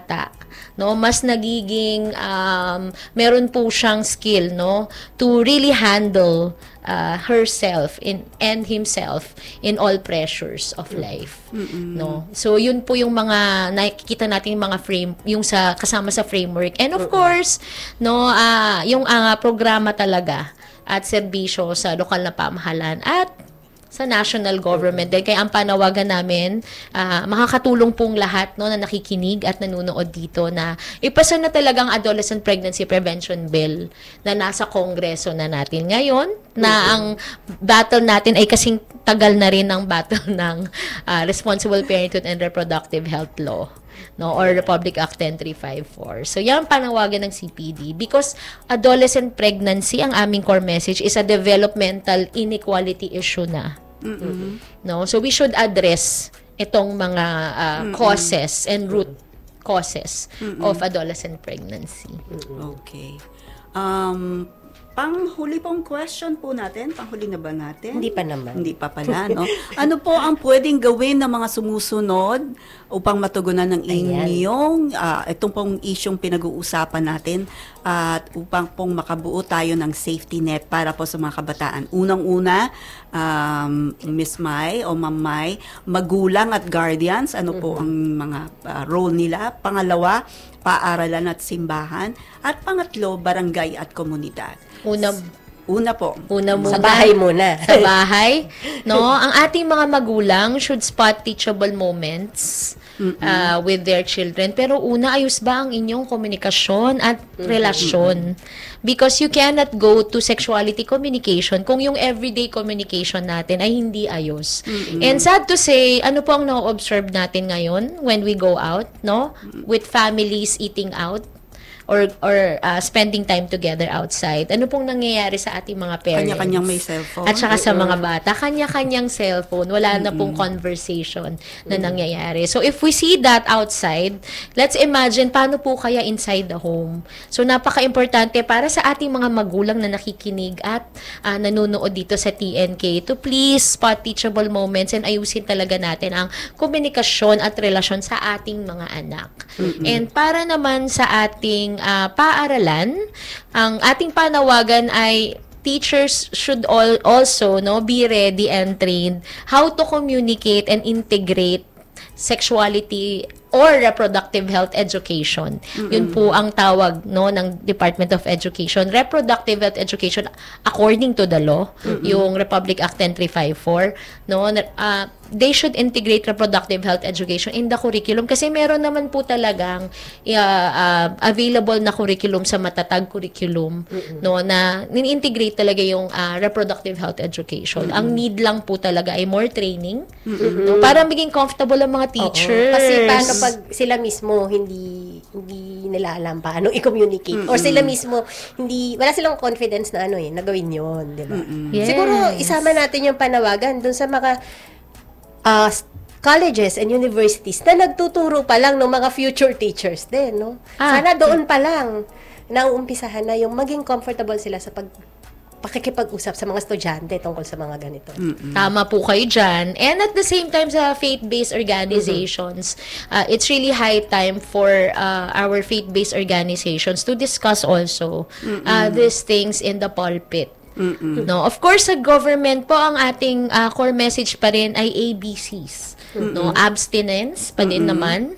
bata, no, mas nagiging meron po siyang skill, no, to really handle herself and himself in all pressures of life, no. So yun po yung mga nakikita natin, yung mga frame, yung sa kasama sa framework, and of course, no, yung programa talaga at serbisyo sa lokal na pamahalaan at sa national government. Dahil kaya ang panawagan namin, makakatulong pong lahat, no, na nakikinig at nanonood dito na ipasa na talagang Adolescent Pregnancy Prevention Bill na nasa Kongreso na natin ngayon, na ang battle natin ay kasing tagal na rin ang battle ng Responsible Parenthood and Reproductive Health Law, no, or Republic Act 10354. So, yan ang panawagan ng CPD because adolescent pregnancy, ang aming core message, is a developmental inequality issue na. No, so we should address itong mga causes and root causes of adolescent pregnancy. Okay. Panghuli pong question po natin. Panghuli na ba natin? Hindi pa naman. Hindi pa pala, no? Ano po ang pwedeng gawin ng mga sumusunod upang matugunan ng inyong itong pong isyong pinag-uusapan natin at upang pong makabuo tayo ng safety net para po sa mga kabataan? Unang-una, Miss Mai o Ma'am Mai, magulang at guardians, ano po ang mga role nila? Pangalawa, paaralan at simbahan. At pangatlo, barangay at komunidad. Una muna. Sa bahay muna. Sa bahay. No? Ang ating mga magulang should spot teachable moments with their children. Pero una, ayos ba ang inyong komunikasyon at relasyon? Because you cannot go to sexuality communication kung yung everyday communication natin ay hindi ayos. And sad to say, ano po ang na-observe natin ngayon when we go out, no? With families eating out, or spending time together outside. Ano pong nangyayari sa ating mga parents? Kanya-kanyang may cellphone. At saka sa mga bata, kanya-kanyang cellphone. Wala na pong conversation na nangyayari. So, if we see that outside, let's imagine paano po kaya inside the home. So, napaka-importante para sa ating mga magulang na nakikinig at nanonood dito sa TNK to please spot teachable moments and ayusin talaga natin ang komunikasyon at relasyon sa ating mga anak. And para naman sa ating paaralan, ang ating panawagan ay teachers should also be ready and trained how to communicate and integrate sexuality or reproductive health education. Yun po ang tawag ng Department of Education. Reproductive health education according to the law, yung Republic Act 10354, they should integrate reproductive health education in the curriculum kasi meron naman po talagang available na curriculum sa matatag curriculum, na nin-integrate talaga yung reproductive health education. Ang need lang po talaga ay more training, para maging comfortable ang mga teachers. Kasi paano pag sila mismo hindi nila alam paano i-communicate or sila mismo wala silang confidence na na gawin yun, di ba? Yes. Siguro isama natin yung panawagan dun sa mga colleges and universities na nagtuturo pa lang ng mga future teachers din, no? Sana doon pa lang nauumpisahan na yung maging comfortable sila sa pakikipag-usap sa mga estudyante tungkol sa mga ganito. Tama po kayo dyan. And at the same time, sa faith-based organizations, it's really high time for our faith-based organizations to discuss also these things in the pulpit. No, of course, sa government po, ang ating core message pa rin ay ABCs. No, abstinence pa din naman,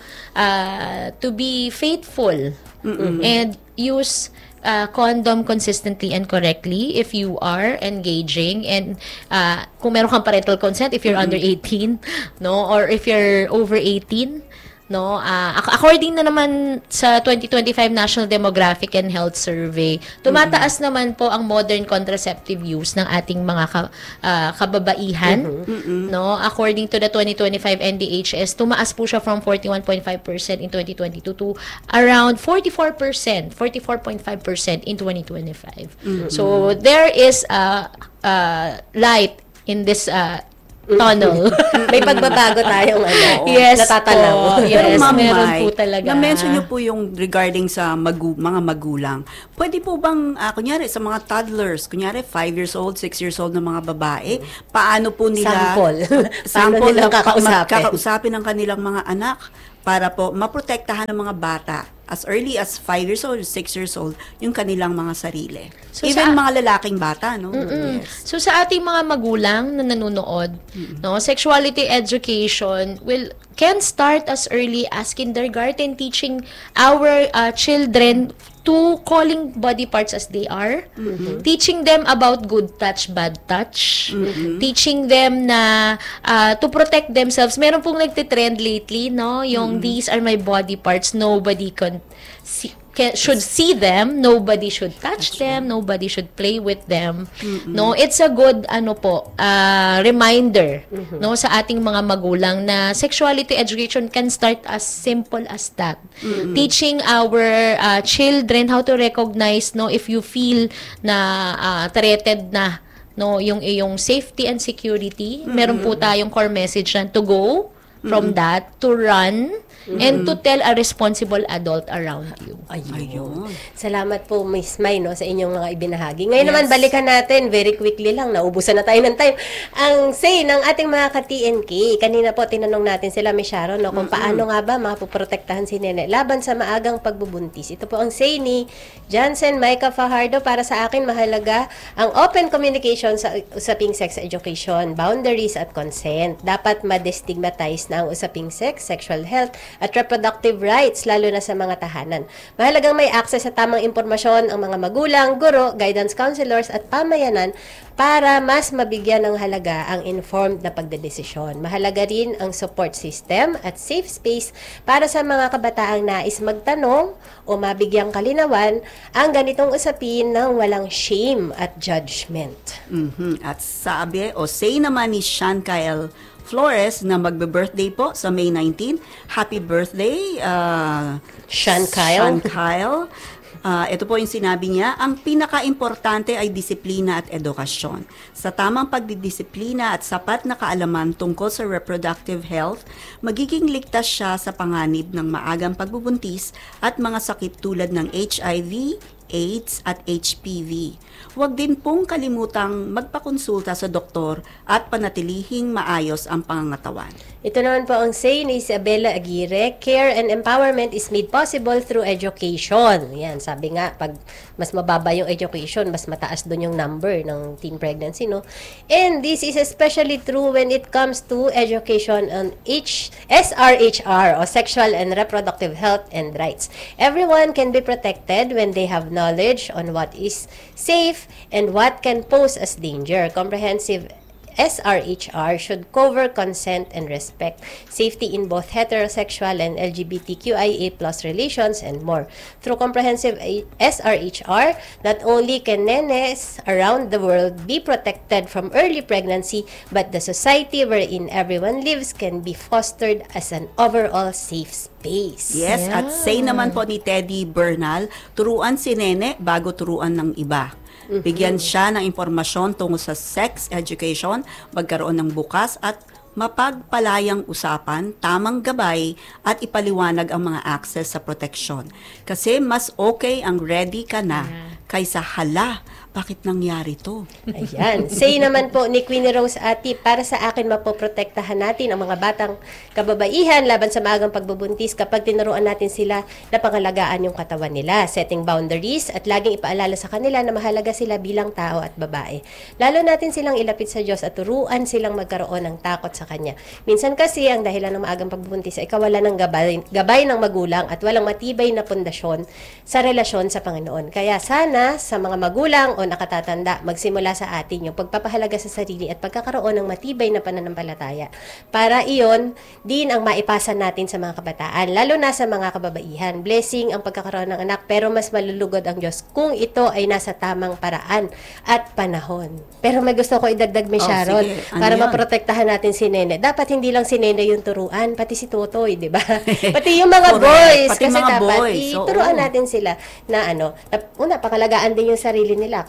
to be faithful and use condom consistently and correctly if you are engaging, and kung meron kang parental consent if you're under 18, or if you're over 18, according na naman sa 2025 National Demographic and Health Survey, tumataas naman po ang modern contraceptive use ng ating mga kababaihan, according to the 2025 NDHS, tumaas po siya from 41.5% in 2022 to around 44.5% in 2025. So there is light in this tunnel. May pagbabago tayong yes natatanaw. Yes, pero Ma'am meron Mai, po talaga. na-mention niyo po yung regarding sa mga magulang. Pwede po bang, kunyari sa mga toddlers, kunyari 5 years old, 6 years old na mga babae, paano po nila sample nila kakausapin ng kanilang mga anak para po maprotektahan ng mga bata as early as 5 years old, 6 years old, yung kanilang mga sarili. So, Even mga lalaking bata, no? Yes. So sa ating mga magulang na nanonood, no, sexuality education can start as early as kindergarten, teaching our children to calling body parts as they are, teaching them about good touch, bad touch, teaching them na to protect themselves. Meron pong nagtitrend lately, no, yung these are my body parts, nobody should see them, nobody should touch them, nobody should play with them. No, it's a good reminder no sa ating mga magulang na sexuality education can start as simple as that. Teaching our children how to recognize no if you feel na threatened na no yung iyong safety and security. Meron po tayong core message na to go from that, to run, and to tell a responsible adult around you. Ayun. Salamat po, Miss May, no, sa inyong mga ibinahagi. Ngayon naman, balikan natin, very quickly lang, naubusan na tayo ng time. Ang say ng ating mga ka-TNK, kanina po, tinanong natin sila, Miss Sharon, no, kung paano nga ba mapoprotektahan si Nene laban sa maagang pagbubuntis. Ito po ang say ni Jansen Micah Fajardo. Para sa akin, mahalaga ang open communication sa usaping sex education, boundaries at consent. Dapat ma-destigmatize na ang usaping sex, sexual health, at reproductive rights, lalo na sa mga tahanan. Mahalagang may access sa tamang impormasyon ang mga magulang, guro, guidance counselors at pamayanan para mas mabigyan ng halaga ang informed na pagdedesisyon. Mahalaga rin ang support system at safe space para sa mga kabataang nais magtanong o mabigyang kalinawan ang ganitong usapin ng walang shame at judgment. At sabi o say naman ni Sean Kyle Flores na magbe-birthday po sa May 19. Happy birthday, Sean Kyle. Sean Kyle. Ito po yung sinabi niya, ang pinaka-importante ay disiplina at edukasyon. Sa tamang pagdidisiplina at sapat na kaalaman tungkol sa reproductive health, magiging ligtas siya sa panganib ng maagang pagbubuntis at mga sakit tulad ng HIV, AIDS at HPV. Huwag din pong kalimutang magpakonsulta sa doktor at panatilihing maayos ang pangangatawan. Ito naman po ang say ni Isabella Aguirre, care and empowerment is made possible through education. Yan, sabi nga, pag mas mababa yung education, mas mataas doon yung number ng teen pregnancy, no? And this is especially true when it comes to education on SRHR, o Sexual and Reproductive Health and Rights. Everyone can be protected when they have knowledge on what is safe and what can pose as danger. Comprehensive SRHR should cover consent and respect, safety in both heterosexual and LGBTQIA+ relations, and more. Through comprehensive SRHR, not only can nenes around the world be protected from early pregnancy, but the society wherein everyone lives can be fostered as an overall safe space. Yes, at say naman po ni Teddy Bernal, turuan si Nene bago turuan ng iba. Bigyan siya ng impormasyon tungkol sa sex education, magkaroon ng bukas at mapagpalayang usapan, tamang gabay at ipaliwanag ang mga access sa proteksyon. Kasi mas okay ang ready ka na kaysa hala, bakit nangyari to? Ayan. Say naman po ni Queenie Rose Ati, para sa akin mapoprotektahan natin ang mga batang kababaihan laban sa maagang pagbubuntis kapag tinuruan natin sila na pangalagaan yung katawan nila, setting boundaries at laging ipaalala sa kanila na mahalaga sila bilang tao at babae. Lalo natin silang ilapit sa Diyos at turuan silang magkaroon ng takot sa Kanya. Minsan kasi ang dahilan ng maagang pagbubuntis ay kawalan ng gabay ng magulang at walang matibay na pundasyon sa relasyon sa Panginoon. Kaya sana sa mga magulang o nakatatanda, magsimula sa atin yung pagpapahalaga sa sarili at pagkakaroon ng matibay na pananampalataya. Para iyon, din ang maipasa natin sa mga kabataan, lalo na sa mga kababaihan. Blessing ang pagkakaroon ng anak, pero mas malulugod ang Diyos kung ito ay nasa tamang paraan at panahon. Pero may gusto ko idagdag, Miss Sharon, sige. Ano para yan? maprotektahan natin si Nene. Dapat hindi lang si Nene yung turuan, pati si Tutoy, di ba? Pati yung mga Correct. boys. Pati Kasi mga dapat boys. ituruan natin sila na una, pangalagaan din yung sarili nila.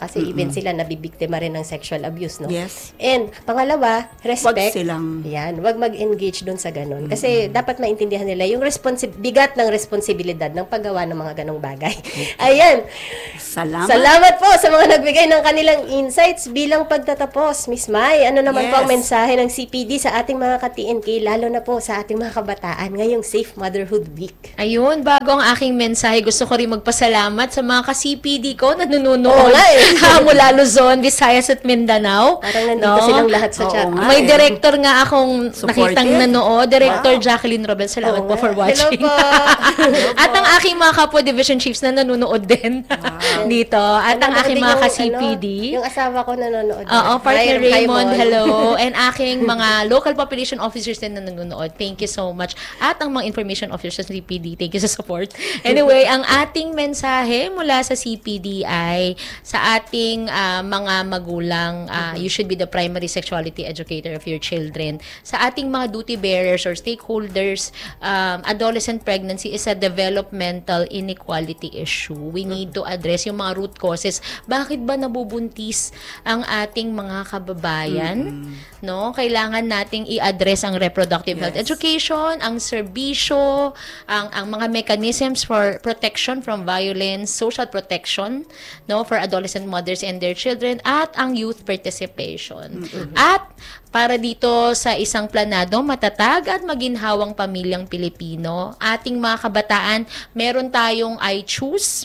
kasi even sila nabibiktima rin ng sexual abuse, no? Yes. And pangalawa, respect. Wag mag-engage dun sa ganun. Kasi dapat maintindihan nila yung bigat ng responsibilidad ng paggawa ng mga ganong bagay. Ayan. Salamat po sa mga nagbigay ng kanilang insights bilang pagtatapos. Miss Mai, ano naman po ang mensahe ng CPD sa ating mga ka-TNK, lalo na po sa ating mga kabataan ngayong Safe Motherhood Week? Ayun, bago ang aking mensahe, gusto ko rin magpasalamat sa mga ka-CPD ko na nanonood mula Luzon, Visayas at Mindanao. Parang nandito silang lahat sa chat. May director nga akong nakitang nanood, Director Jacqueline Robel. Salamat po for watching. Hello po. At ang aking mga kapwa division chiefs na nanonood din dito. At ang aking mga ka-CPD. Yung asawa ko nanonood. Partner Raymond, hello. And aking mga local population officers din na nanonood. Thank you so much. At ang mga information officers sa CPD, thank you sa support. Anyway, ang ating mensahe mula sa CPD ay sa ating mga magulang, you should be the primary sexuality educator of your children. Sa ating mga duty bearers or stakeholders, adolescent pregnancy is a developmental inequality issue. We need to address yung mga root causes. Bakit ba nabubuntis ang ating mga kababayan? No? Kailangan nating i-address ang reproductive health education, ang serbisyo, ang mga mechanisms for protection from violence, social protection, no, for adolescent mothers and their children, at ang youth participation. At para dito sa isang planado, matatag at maginhawang pamilyang Pilipino, ating mga kabataan, meron tayong I Choose,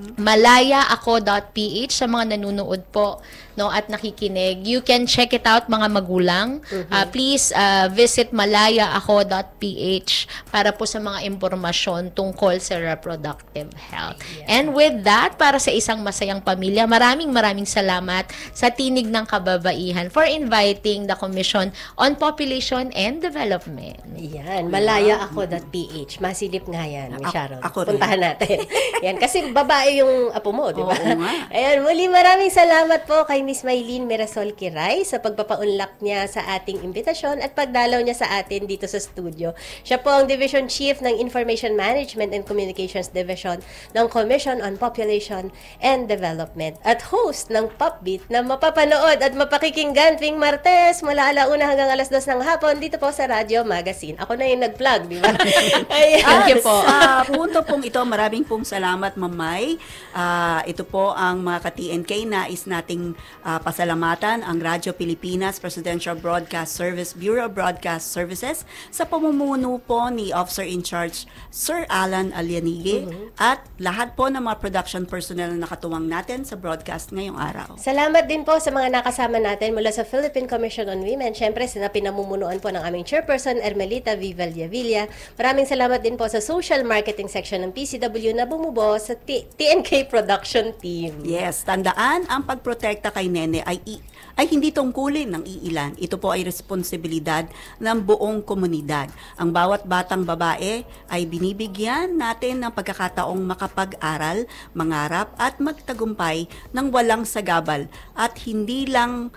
malayaako.ph sa mga nanonood po, no, at nakikinig. You can check it out, mga magulang. Please visit malayaako.ph para po sa mga impormasyon tungkol sa reproductive health. And with that, para sa isang masayang pamilya, maraming salamat sa Tinig ng Kababaihan for inviting the Commission on Population and Development. Yan, malayaako.ph. Masilip nga yan, Miss Sharon. Ako Puntahan natin. Yan, kasi babae yung apo mo, di ba? Oo nga. Ayan, muli maraming salamat po kay Miss Maylene Mirasol Kiray sa pagpapaunlak niya sa ating imbitasyon at pagdalaw niya sa atin dito sa studio. Siya po ang Division Chief ng Information Management and Communications Division ng Commission on Population and Development at host ng Popbeat na mapapanood at mapakikinggan tuwing Martes mula 1:00 hanggang 2:00 ng hapon dito po sa Radio Magazine. Ako na yung nag-plug, di ba? Thank you po. Sa punto pong ito, maraming pong salamat, Ma'am Mai. Ito po ang mga ka-TNK, nais nating pasalamatan ang Radyo Pilipinas Presidential Broadcast Service, Bureau of Broadcast Services sa pamumuno po ni Officer in Charge Sir Alan Alianige at lahat po ng mga production personnel na nakatuwang natin sa broadcast ngayong araw. Salamat din po sa mga nakasama natin mula sa Philippine Commission on Women. Siyempre, na pinamumunuan po ng aming chairperson, Ermelita Vivaldavilla. Maraming salamat din po sa social marketing section ng PCW na bumubuo sa TNK production team. Yes, tandaan, ang pagprotekta kay Nene ay hindi tungkulin ng iilan. Ito po ay responsibilidad ng buong komunidad. Ang bawat batang babae ay binibigyan natin ng pagkakataong makapag-aral, mangarap at magtagumpay ng walang sagabal at hindi lang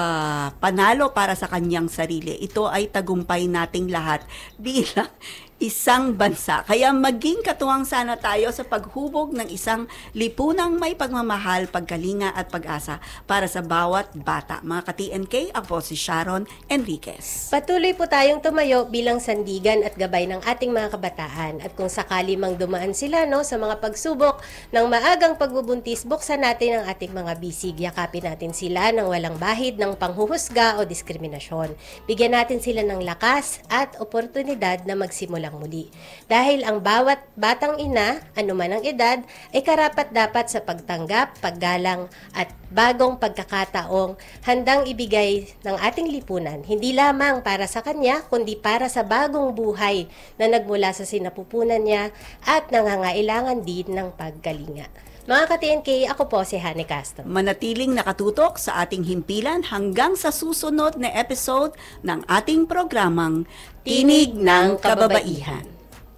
panalo para sa kanyang sarili. Ito ay tagumpay nating lahat bilang isang bansa. Kaya maging katuwang sana tayo sa paghubog ng isang lipunang may pagmamahal, pagkalinga at pag-asa para sa bawat bata. Mga ka-TNK, ako si Sharon Enriquez. Patuloy po tayong tumayo bilang sandigan at gabay ng ating mga kabataan. At kung sakali mang dumaan sila sa mga pagsubok ng maagang pagbubuntis, buksan natin ang ating mga bisig. Yakapin natin sila ng walang bahid ng panghuhusga o diskriminasyon. Bigyan natin sila ng lakas at oportunidad na magsimula muli. Dahil ang bawat batang ina, anuman ang edad, ay karapat-dapat sa pagtanggap, paggalang at bagong pagkakataong handang ibigay ng ating lipunan, hindi lamang para sa kanya, kundi para sa bagong buhay na nagmula sa sinapupunan niya at nangangailangan din ng pagkalinga. Mga ka-TNK, ako po si Hane Castro. Manatiling nakatutok sa ating himpilan hanggang sa susunod na episode ng ating programang Tinig ng Kababaihan.